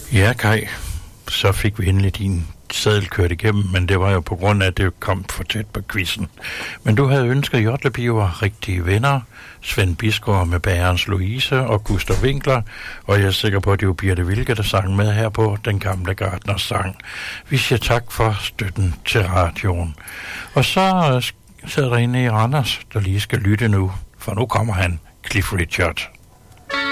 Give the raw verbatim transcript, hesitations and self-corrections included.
Ja, Kai, så fik vi endelig din seddel kørt igennem, men det var jo på grund af, at det kom for tæt på quizzen. Men du havde ønsket, at Jotleby var rigtige venner, Svend Bisgaard med Bærens Louise og Gustav Winkler, og jeg er sikker på, at det var Birte Wilke, der sang med her på Den Gamle Gartners Sang. Vi siger tak for støtten til radioen. Og så sidder der inde i Randers, der lige skal lytte nu, for nu kommer han, Cliff Richard.